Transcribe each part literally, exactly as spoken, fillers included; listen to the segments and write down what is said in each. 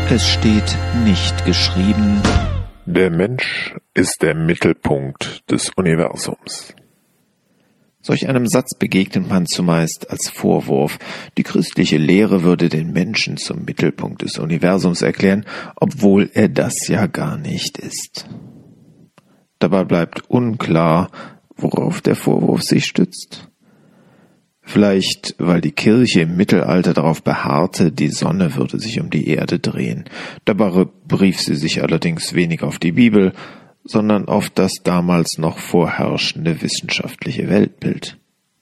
Es steht nicht geschrieben: Der Mensch ist der Mittelpunkt des Universums. Solch einem Satz begegnet man zumeist als Vorwurf. Die christliche Lehre würde den Menschen zum Mittelpunkt des Universums erklären, obwohl er das ja gar nicht ist. Dabei bleibt unklar, worauf der Vorwurf sich stützt. Vielleicht, weil die Kirche im Mittelalter darauf beharrte, die Sonne würde sich um die Erde drehen. Dabei berief sie sich allerdings wenig auf die Bibel, sondern auf das damals noch vorherrschende wissenschaftliche Weltbild.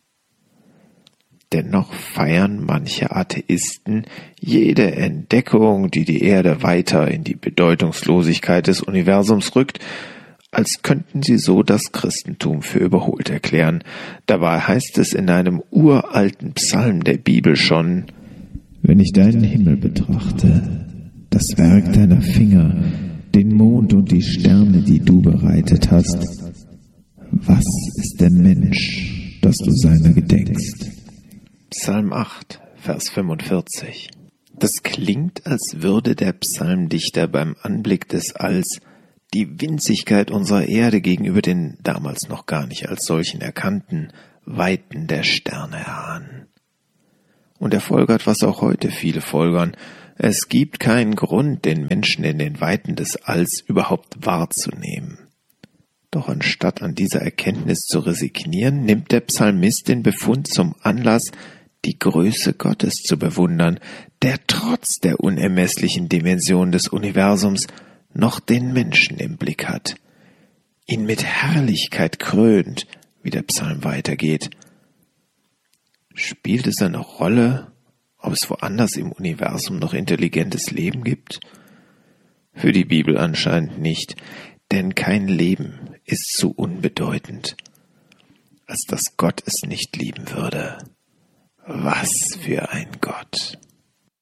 Dennoch feiern manche Atheisten jede Entdeckung, die die Erde weiter in die Bedeutungslosigkeit des Universums rückt, als könnten sie so das Christentum für überholt erklären. Dabei heißt es in einem uralten Psalm der Bibel schon: Wenn ich deinen Himmel betrachte, das Werk deiner Finger, den Mond und die Sterne, die du bereitet hast, was ist der Mensch, dass du seiner gedenkst? Psalm acht, Vers fünfundvierzig. Das klingt, als würde der Psalmdichter beim Anblick des Alls die Winzigkeit unserer Erde gegenüber den damals noch gar nicht als solchen erkannten Weiten der Sterne erahnen. Und er folgert, was auch heute viele folgern: Es gibt keinen Grund, den Menschen in den Weiten des Alls überhaupt wahrzunehmen. Doch anstatt an dieser Erkenntnis zu resignieren, nimmt der Psalmist den Befund zum Anlass, die Größe Gottes zu bewundern, der trotz der unermesslichen Dimension des Universums noch den Menschen im Blick hat, ihn mit Herrlichkeit krönt, wie der Psalm weitergeht. Spielt es eine Rolle, ob es woanders im Universum noch intelligentes Leben gibt? Für die Bibel anscheinend nicht, denn kein Leben ist so unbedeutend, als dass Gott es nicht lieben würde. Was für ein Gott!